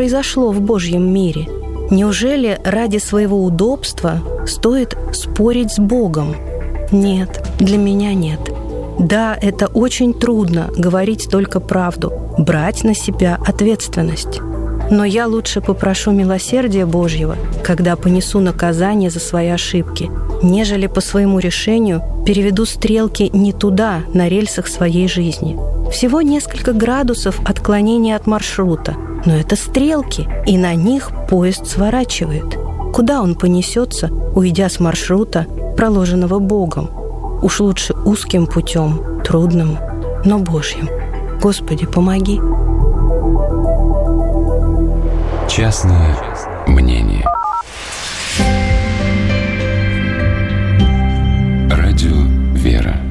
произошло в Божьем мире? Неужели ради своего удобства стоит спорить с Богом? Нет, для меня нет. Да, это очень трудно говорить только правду, брать на себя ответственность. Но я лучше попрошу милосердия Божьего, когда понесу наказание за свои ошибки, нежели по своему решению переведу стрелки не туда, на рельсах своей жизни. Всего несколько градусов отклонения от маршрута, но это стрелки, и на них поезд сворачивает. Куда он понесется, уйдя с маршрута, проложенного Богом? Уж лучше узким путем, трудным, но Божьим. Господи, помоги. Частное мнение. Радио «Вера».